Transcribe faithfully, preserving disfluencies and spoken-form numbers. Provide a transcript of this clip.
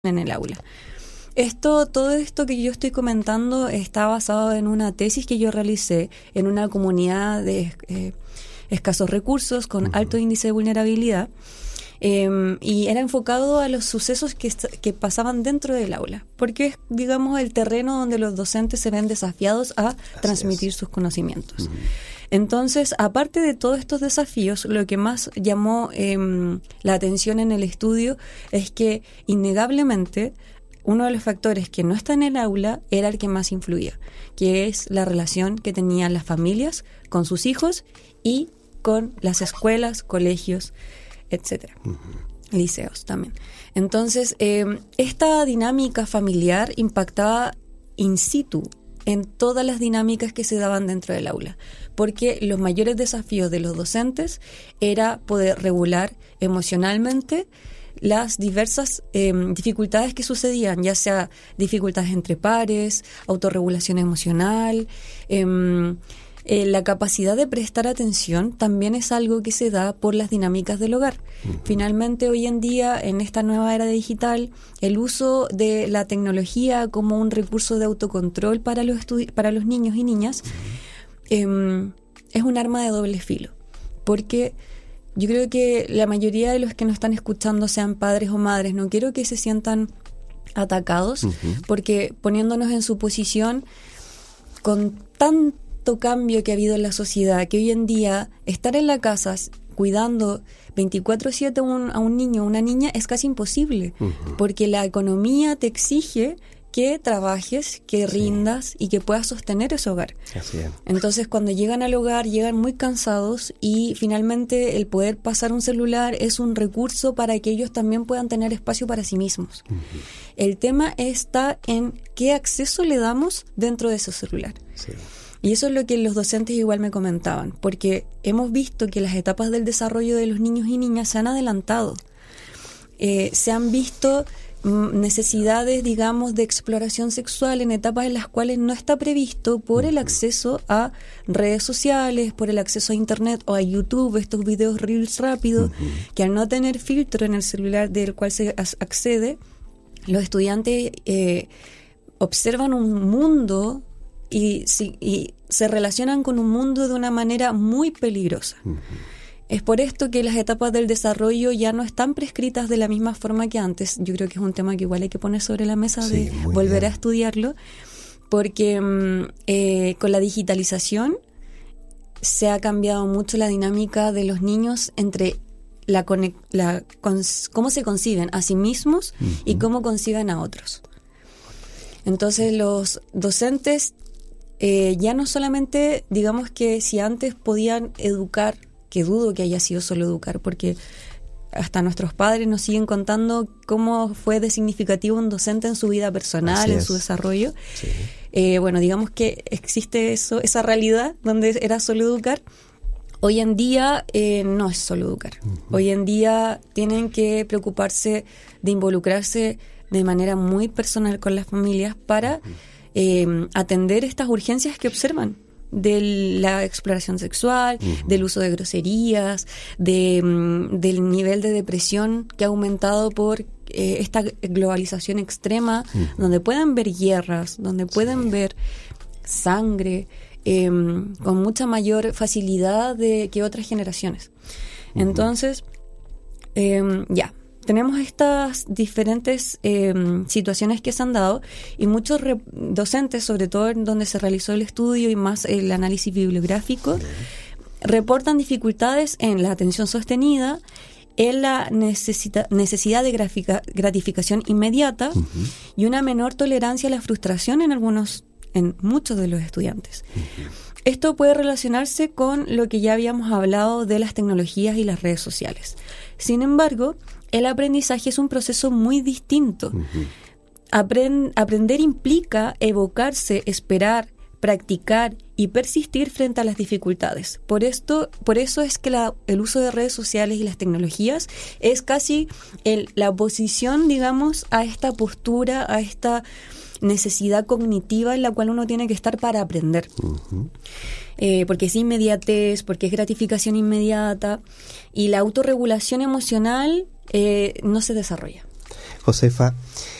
en el aula. Esto, todo esto que yo estoy comentando está basado en una tesis que yo realicé en una comunidad de eh, escasos recursos con uh-huh. alto índice de vulnerabilidad eh, y era enfocado a los sucesos que, que pasaban dentro del aula, porque es, digamos, el terreno donde los docentes se ven desafiados a Así transmitir es. sus conocimientos. Uh-huh. Entonces, aparte de todos estos desafíos, lo que más llamó eh, la atención en el estudio es que, innegablemente, uno de los factores que no está en el aula era el que más influía, que es la relación que tenían las familias con sus hijos y con las escuelas, colegios, etcétera, uh-huh. liceos también. Entonces, eh, esta dinámica familiar impactaba in situ en todas las dinámicas que se daban dentro del aula, porque los mayores desafíos de los docentes era poder regular emocionalmente las diversas eh, dificultades que sucedían, ya sea dificultades entre pares, autorregulación emocional, eh, eh, la capacidad de prestar atención también es algo que se da por las dinámicas del hogar. Uh-huh. Finalmente, hoy en día, en esta nueva era digital, el uso de la tecnología como un recurso de autocontrol para los, estudi- para los niños y niñas uh-huh. eh, es un arma de doble filo, porque yo creo que la mayoría de los que nos están escuchando, sean padres o madres, no quiero que se sientan atacados, uh-huh. porque poniéndonos en su posición, con tanto cambio que ha habido en la sociedad, que hoy en día estar en la casa cuidando veinticuatro siete a un, a un niño o una niña es casi imposible, uh-huh. porque la economía te exige que trabajes, que rindas sí. y que puedas sostener ese hogar. Así es. Entonces, cuando llegan al hogar, llegan muy cansados y finalmente el poder pasar un celular es un recurso para que ellos también puedan tener espacio para sí mismos. Uh-huh. El tema está en qué acceso le damos dentro de ese celular. Sí. Y eso es lo que los docentes igual me comentaban, porque hemos visto que las etapas del desarrollo de los niños y niñas se han adelantado. Eh, se han visto necesidades, digamos, de exploración sexual en etapas en las cuales no está previsto por el acceso a redes sociales, por el acceso a internet o a YouTube, estos videos reels rápidos, uh-huh. que al no tener filtro en el celular del cual se accede, los estudiantes eh, observan un mundo y, si, y se relacionan con un mundo de una manera muy peligrosa. Uh-huh. Es por esto que las etapas del desarrollo ya no están prescritas de la misma forma que antes. Yo creo que es un tema que igual hay que poner sobre la mesa sí, de volver bien. a estudiarlo, porque eh, con la digitalización se ha cambiado mucho la dinámica de los niños entre la, la cons, cómo se conciben a sí mismos uh-huh. y cómo conciben a otros. Entonces los docentes eh, ya no solamente, digamos que si antes podían educar, que dudo que haya sido solo educar, porque hasta nuestros padres nos siguen contando cómo fue de significativo un docente en su vida personal, Así en es. su desarrollo. Sí. Eh, bueno, digamos que existe eso, esa realidad donde era solo educar. Hoy en día eh, no es solo educar. Uh-huh. Hoy en día tienen que preocuparse de involucrarse de manera muy personal con las familias para uh-huh. eh, atender estas urgencias que observan, de la exploración sexual, uh-huh. del uso de groserías, de, del nivel de depresión que ha aumentado por eh, esta globalización extrema, uh-huh. donde pueden ver guerras, donde pueden sí. ver sangre, eh, con mucha mayor facilidad de que otras generaciones. Uh-huh. Entonces, eh, ya. Tenemos estas diferentes eh, situaciones que se han dado y muchos re- docentes, sobre todo en donde se realizó el estudio y más el análisis bibliográfico, sí. reportan dificultades en la atención sostenida, en la necesita- necesidad de grafica- gratificación inmediata uh-huh. y una menor tolerancia a la frustración en algunos, en muchos de los estudiantes. Uh-huh. Esto puede relacionarse con lo que ya habíamos hablado de las tecnologías y las redes sociales. Sin embargo, el aprendizaje es un proceso muy distinto. Uh-huh. Aprend- aprender implica evocarse, esperar, practicar y persistir frente a las dificultades. Por esto, por eso es que la, el uso de redes sociales y las tecnologías es casi el, la oposición, digamos, a esta postura, a esta necesidad cognitiva en la cual uno tiene que estar para aprender. Uh-huh. Eh, porque es inmediatez, porque es gratificación inmediata y la autorregulación emocional eh, no se desarrolla. Josefa,